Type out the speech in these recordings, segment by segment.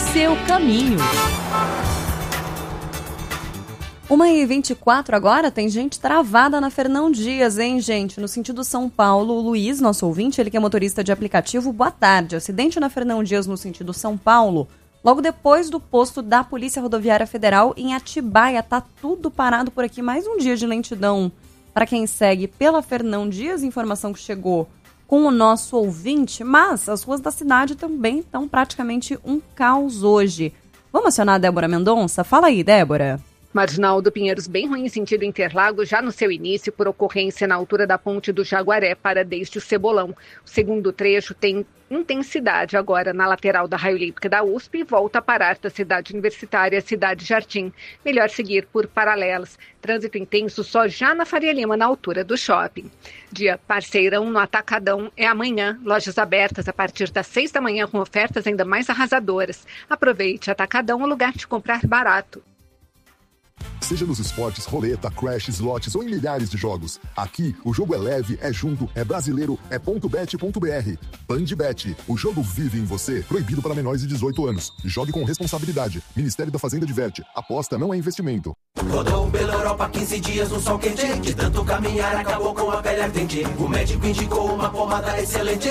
Seu caminho. 1h24 agora, tem gente travada na Fernão Dias, hein, gente? No sentido São Paulo, o Luiz, nosso ouvinte, ele que é motorista de aplicativo, boa tarde. Acidente na Fernão Dias no sentido São Paulo, logo depois do posto da Polícia Rodoviária Federal em Atibaia. Tá tudo parado por aqui, mais um dia de lentidão para quem segue pela Fernão Dias, informação que chegou com o nosso ouvinte, mas as ruas da cidade também estão praticamente um caos hoje. Vamos acionar a Débora Mendonça? Fala aí, Débora. Marginal do Pinheiros bem ruim sentido Interlagos, já no seu início, por ocorrência na altura da ponte do Jaguaré para desde o Cebolão. O segundo trecho tem intensidade agora na lateral da Raio Olímpica da USP e volta a parar da cidade universitária, Cidade Jardim. Melhor seguir por paralelas. Trânsito intenso só já na Faria Lima, na altura do shopping. Dia parceirão no Atacadão é amanhã. Lojas abertas a partir das 6 da manhã com ofertas ainda mais arrasadoras. Aproveite, Atacadão é um lugar de comprar barato. Seja nos esportes, roleta, crash, slots ou em milhares de jogos. Aqui, o jogo é leve, é junto, é brasileiro, é .bet.br. Bandbet, o jogo vive em você. Proibido para menores de 18 anos. Jogue com responsabilidade. Ministério da Fazenda diverte. Aposta não é investimento. Rodou pela Europa 15 dias no sol quente. De tanto caminhar acabou com a pele ardente. O médico indicou uma pomada excelente.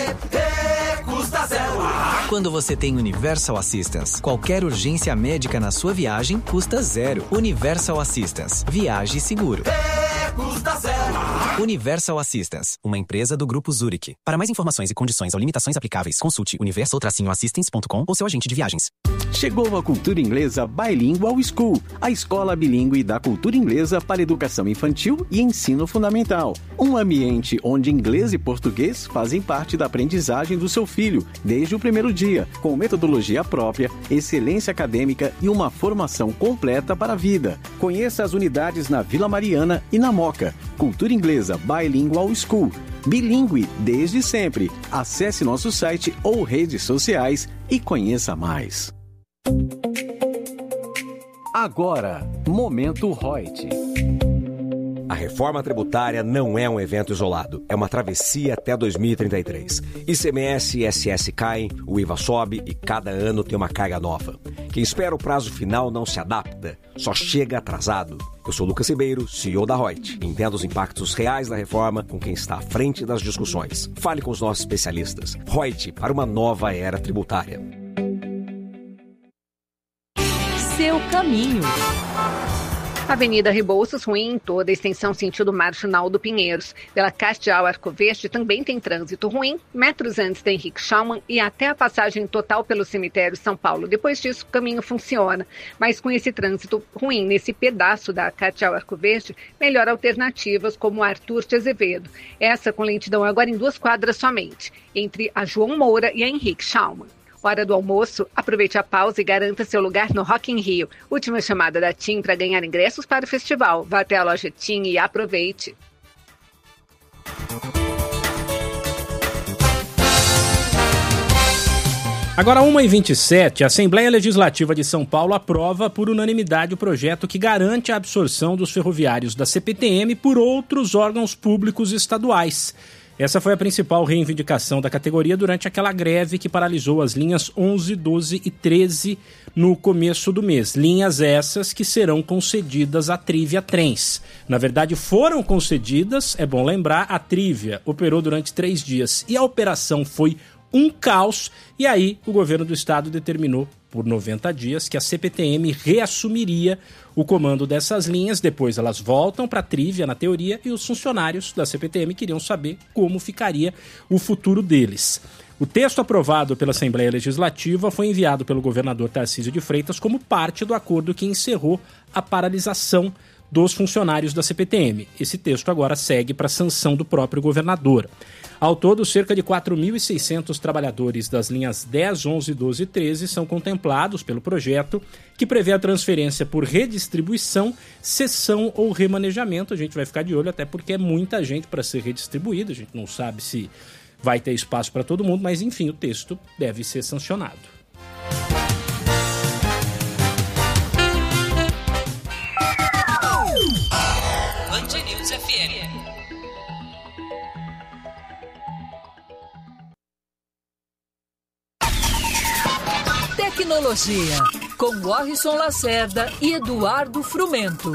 Custa zero. Quando você tem Universal Assistance, qualquer urgência médica na sua viagem custa zero. Universal Assistance. Viaje seguro. Custa zero. Universal Assistance, uma empresa do Grupo Zurich. Para mais informações e condições ou limitações aplicáveis, consulte universal-assistance.com ou seu agente de viagens. Chegou a Cultura Inglesa Bilingual School, a escola bilíngue da cultura inglesa para educação infantil e ensino fundamental. Um ambiente onde inglês e português fazem parte da aprendizagem do seu filho desde o primeiro dia, com metodologia própria, excelência acadêmica e uma formação completa para a vida. Conheça as unidades na Vila Mariana e na Moca. Cultura Inglesa Bilingual School. Bilíngue desde sempre. Acesse nosso site ou redes sociais e conheça mais. Agora, Momento Reut. A reforma tributária não é um evento isolado, é uma travessia até 2033. ICMS e ISS caem, o IVA sobe e cada ano tem uma carga nova. Quem espera o prazo final não se adapta, só chega atrasado. Eu sou Lucas Ribeiro, CEO da Reut. Entenda os impactos reais da reforma com quem está à frente das discussões. Fale com os nossos especialistas. Reut, para uma nova era tributária. Seu caminho. Avenida Rebouças, ruim em toda a extensão sentido Marginal do Pinheiros. Pela Castial Arco Verde também tem trânsito ruim, metros antes da Henrique Schaumann e até a passagem total pelo cemitério São Paulo. Depois disso, o caminho funciona. Mas com esse trânsito ruim nesse pedaço da Castial Arco Verde, melhor alternativas como Arthur de Azevedo. Essa com lentidão agora em 2 quadras somente, entre a João Moura e a Henrique Schaumann. Hora do almoço, aproveite a pausa e garanta seu lugar no Rock in Rio. Última chamada da TIM para ganhar ingressos para o festival. Vá até a loja TIM e aproveite. Agora, 1h27, a Assembleia Legislativa de São Paulo aprova por unanimidade o projeto que garante a absorção dos ferroviários da CPTM por outros órgãos públicos estaduais. Essa foi a principal reivindicação da categoria durante aquela greve que paralisou as linhas 11, 12 e 13 no começo do mês. Linhas essas que serão concedidas à Trívia Trens. Na verdade, foram concedidas, é bom lembrar, a Trívia operou durante 3 dias e a operação foi um caos. E aí o governo do estado determinou por 90 dias que a CPTM reassumiria o comando dessas linhas. Depois elas voltam para a Trívia, na teoria, e os funcionários da CPTM queriam saber como ficaria o futuro deles. O texto aprovado pela Assembleia Legislativa foi enviado pelo governador Tarcísio de Freitas como parte do acordo que encerrou a paralisação dos funcionários da CPTM. Esse texto agora segue para sanção do próprio governador. Ao todo, cerca de 4.600 trabalhadores das linhas 10, 11, 12 e 13 são contemplados pelo projeto, que prevê a transferência por redistribuição, cessão ou remanejamento. A gente vai ficar de olho, até porque é muita gente para ser redistribuída. A gente não sabe se vai ter espaço para todo mundo, mas enfim, o texto deve ser sancionado. Band News FM. Tecnologia, com Warrison Lacerda e Eduardo Frumento.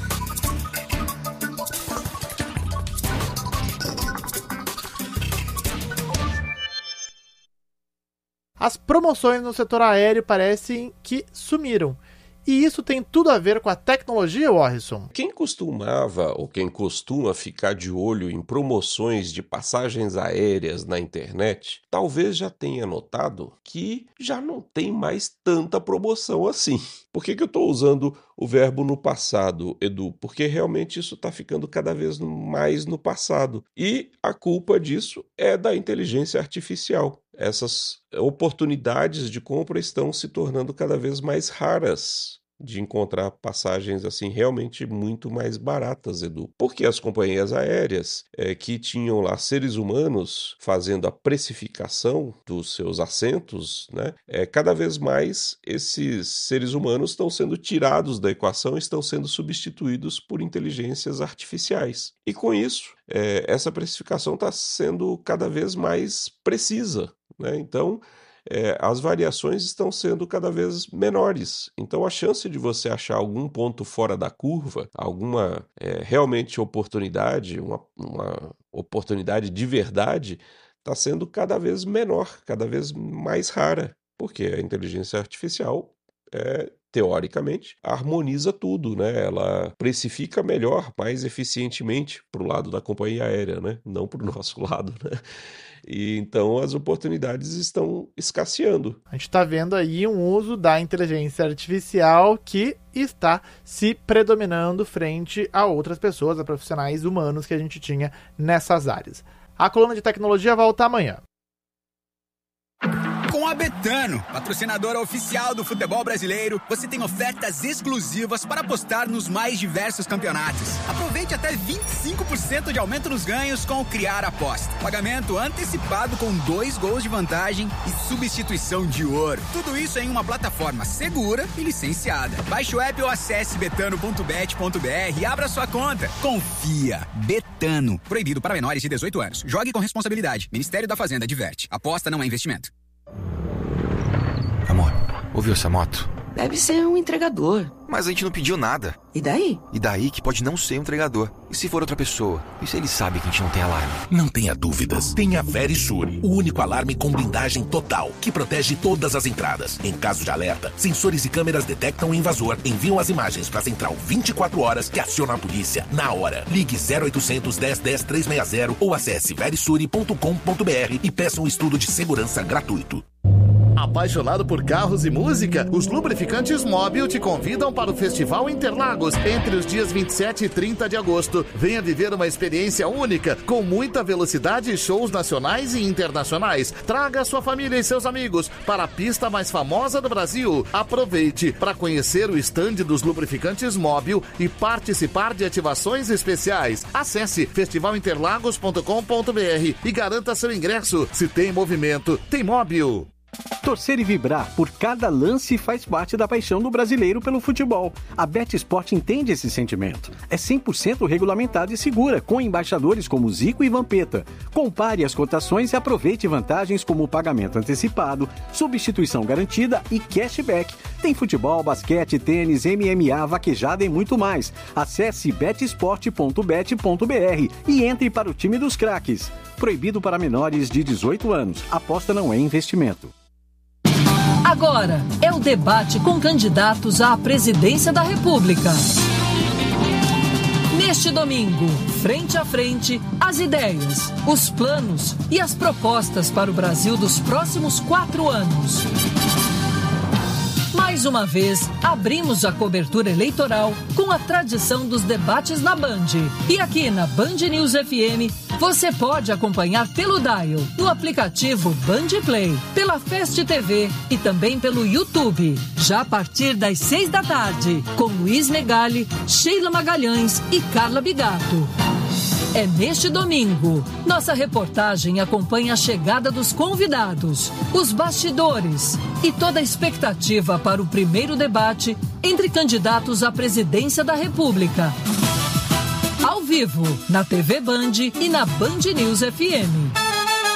As promoções no setor aéreo parecem que sumiram. E isso tem tudo a ver com a tecnologia, Warrison? Quem costumava ou quem costuma ficar de olho em promoções de passagens aéreas na internet, talvez já tenha notado que já não tem mais tanta promoção assim. Por que eu estou usando o verbo no passado, Edu? Porque realmente isso está ficando cada vez mais no passado. E a culpa disso é da inteligência artificial. Essas oportunidades de compra estão se tornando cada vez mais raras de encontrar passagens assim realmente muito mais baratas, Edu. Porque as companhias aéreas que tinham lá seres humanos fazendo a precificação dos seus assentos, né? Cada vez mais esses seres humanos estão sendo tirados da equação, estão sendo substituídos por inteligências artificiais. E com isso, essa precificação está sendo cada vez mais precisa, né? Então, as variações estão sendo cada vez menores. Então, a chance de você achar algum ponto fora da curva, alguma realmente oportunidade, uma oportunidade de verdade, está sendo cada vez menor, cada vez mais rara, porque a inteligência artificial teoricamente, harmoniza tudo, né? Ela precifica melhor, mais eficientemente para o lado da companhia aérea, né? Não para o nosso lado, né? E então as oportunidades estão escasseando. A gente está vendo aí um uso da inteligência artificial que está se predominando frente a outras pessoas, a profissionais humanos que a gente tinha nessas áreas. A coluna de tecnologia volta amanhã. Com a Betano, patrocinadora oficial do futebol brasileiro, você tem ofertas exclusivas para apostar nos mais diversos campeonatos. Aproveite até 25% de aumento nos ganhos com o Criar Aposta. Pagamento antecipado com 2 gols de vantagem e substituição de ouro. Tudo isso em uma plataforma segura e licenciada. Baixe o app ou acesse betano.bet.br e abra sua conta. Confia. Betano. Proibido para menores de 18 anos. Jogue com responsabilidade. Ministério da Fazenda adverte. Aposta não é investimento. Amor, ouviu essa moto? Deve ser um entregador. Mas a gente não pediu nada. E daí? E daí que pode não ser um entregador. E se for outra pessoa? E se ele sabe que a gente não tem alarme? Não tenha dúvidas. Tem a Verisure, o único alarme com blindagem total, que protege todas as entradas. Em caso de alerta, sensores e câmeras detectam o invasor, enviam as imagens para a central 24 horas que aciona a polícia na hora. Ligue 0800 10 10 360 ou acesse verisure.com.br e peça um estudo de segurança gratuito. Apaixonado por carros e música? Os Lubrificantes Móbil te convidam para o Festival Interlagos entre os dias 27 e 30 de agosto. Venha viver uma experiência única, com muita velocidade e shows nacionais e internacionais. Traga sua família e seus amigos para a pista mais famosa do Brasil. Aproveite para conhecer o estande dos Lubrificantes Móbil e participar de ativações especiais. Acesse festivalinterlagos.com.br e garanta seu ingresso. Se tem movimento, tem Móbil. Torcer e vibrar por cada lance faz parte da paixão do brasileiro pelo futebol. A BetSport entende esse sentimento. É 100% regulamentada e segura, com embaixadores como Zico e Vampeta. Compare as cotações e aproveite vantagens como pagamento antecipado, substituição garantida e cashback. Tem futebol, basquete, tênis, MMA, vaquejada e muito mais. Acesse betsport.bet.br e entre para o time dos craques. Proibido para menores de 18 anos. Aposta não é investimento. Agora é o debate com candidatos à presidência da República. Neste domingo, frente a frente, as ideias, os planos e as propostas para o Brasil dos próximos 4 anos. Mais uma vez, abrimos a cobertura eleitoral com a tradição dos debates na Band. E aqui na Band News FM, você pode acompanhar pelo Dial, no aplicativo Band Play, pela Fast TV e também pelo YouTube, já a partir das 6 da tarde, com Luiz Megali, Sheila Magalhães e Carla Bigato. É neste domingo. Nossa reportagem acompanha a chegada dos convidados, os bastidores e toda a expectativa para o primeiro debate entre candidatos à presidência da República. Ao vivo, na TV Band e na Band News FM.